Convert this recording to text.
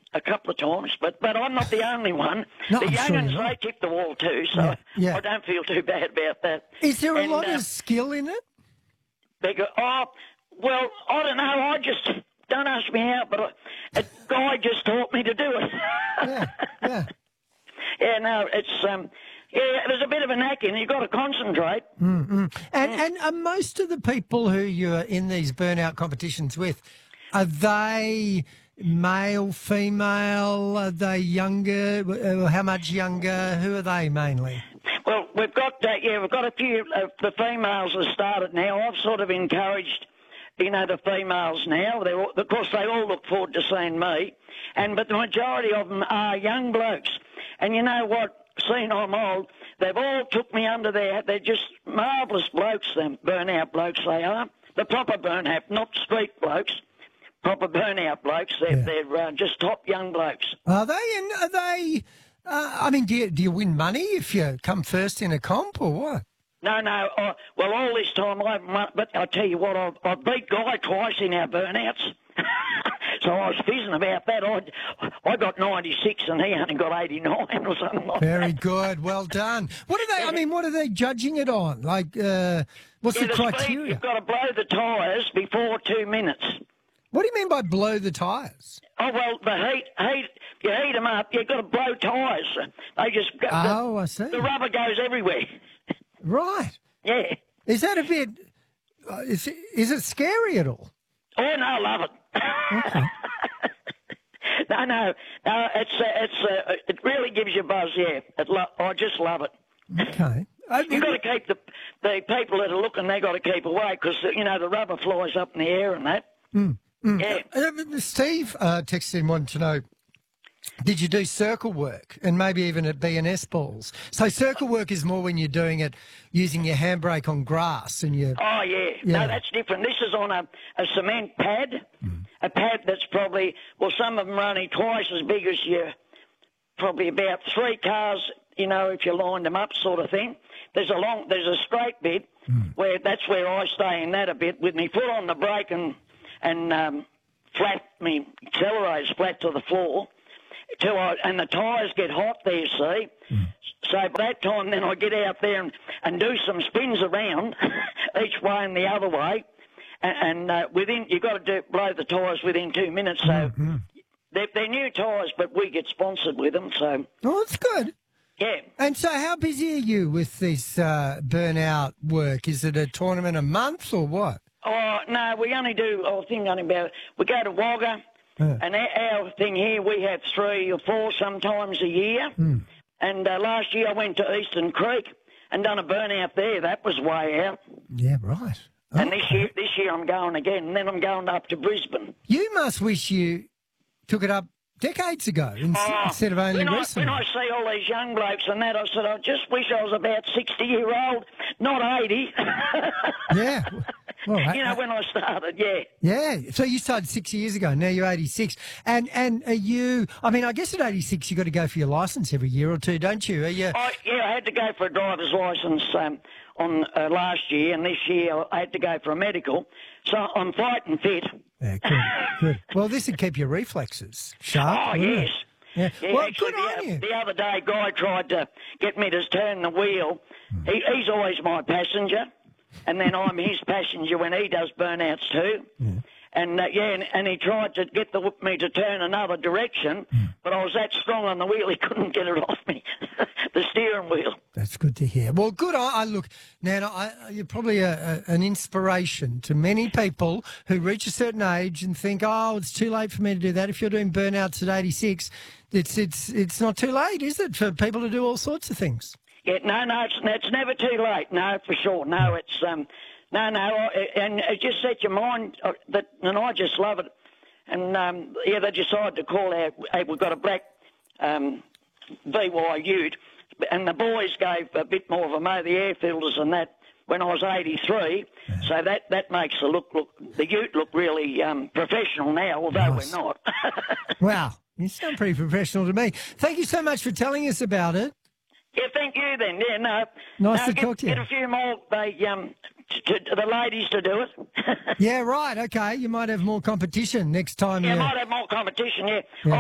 a couple of times, but I'm not the only one. No, the I'm sure young'uns, you're not. they tip the wall too, so Yeah. I don't feel too bad about that. Is there a And, lot of skill in it? They go, oh, well, I don't know. I just, don't ask me how, but a guy just taught me to do it. Yeah. Yeah, no, it's, there's a bit of a knack in it. You've got to concentrate. And are most of the people who you're in these burnout competitions with, are they male, female? Are they younger? How much younger? Who are they mainly? Well, we've got a few of the females have started now. I've sort of encouraged, the females now. Of course, they all look forward to seeing me, but the majority of them are young blokes. And you know what? Seeing I'm old, they've all took me under their. They're just marvellous blokes. Them burnout blokes they are. The proper burnout, not street blokes. Proper burnout blokes. They're just top young blokes. Are they? And are they? Do you win money if you come first in a comp or what? No. Well, all this time I haven't won, but I tell you what, I've beat Guy twice in our burnouts. So I was fizzing about that. I got 96 and he only got 89 or something like that. Very good. Well done. What are they? What are they judging it on? Like, what's the criteria? Speed, you've got to blow the tyres before 2 minutes. What do you mean by blow the tyres? Oh, well, the heat, you heat them up, you've got to blow tyres. They just go. Oh, I see. The rubber goes everywhere. Right. Yeah. Is that a bit, is it scary at all? Oh, no, I love it. Okay. No, it really gives you a buzz, yeah. I just love it. Okay. You've got to keep the people that are looking, they've got to keep away because, the rubber flies up in the air and that. Yeah. Steve texted in wanting to know, did you do circle work and maybe even at B&S balls? So circle work is more when you're doing it using your handbrake on grass and you. Oh, yeah. No, that's different. This is on a cement pad, a pad that's probably, some of them are only twice as big as probably about 3 cars, if you lined them up sort of thing. There's a straight bit that's where I stay in that a bit with my foot on the brake and flat, me accelerator's flat to the floor. And the tyres get hot there, see. So by that time, then I get out there and do some spins around each way and the other way. And you've got to blow the tyres within 2 minutes. So they're new tyres, but we get sponsored with them. So. Oh, that's good. Yeah. And so how busy are you with this burnout work? Is it a tournament a month or what? Oh, no, we only do, we go to Wagga. And our thing here, we have 3 or 4 sometimes a year. And last year I went to Eastern Creek and done a burnout there. That was way out. Yeah, right. And this year I'm going again, and then I'm going up to Brisbane. You must wish you took it up decades ago instead of only recently. When I see all these young blokes and that, I said, I just wish I was about 60-year-old, not 80. Yeah. Well, when I started, yeah. Yeah. So you started 6 years ago. Now you're 86. And are you, I guess at 86 you've got to go for your licence every year or two, don't you? Are you? I had to go for a driver's licence on last year, and this year I had to go for a medical. So I'm fighting fit. Yeah, good. Well, this would keep your reflexes sharp. Oh, yes. Yeah. Well, actually, good on you. The other day, a guy tried to get me to turn the wheel. He's always my passenger, and then I'm his passenger when he does burnouts too. Yeah. And he tried to get me to turn another direction, but I was that strong on the wheel he couldn't get it off me, the steering wheel. That's good to hear. Well, good. Look, Nana, you're probably an inspiration to many people who reach a certain age and think, oh, it's too late for me to do that. If you're doing burnouts at 86, it's not too late, is it, for people to do all sorts of things? Yeah, no, it's never too late. No, for sure. No, it's No, and it just set your mind, and I just love it. And, they decided to call out, hey, we've got a black VY ute, and the boys gave a bit more of a mow, the air filters and that, when I was 83, so that makes the ute look really professional now, although we're not. Wow, you sound pretty professional to me. Thank you so much for telling us about it. Yeah, thank you then. Yeah, no. Nice to talk to you. Get a few more, the ladies to do it. Yeah, right, okay. You might have more competition next time. Yeah, might have more competition, yeah.